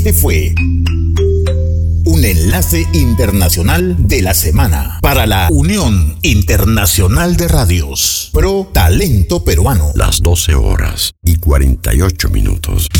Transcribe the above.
Este fue un enlace internacional de la semana para la Unión Internacional de Radios Pro Talento Peruano. Las 12:48 minutos.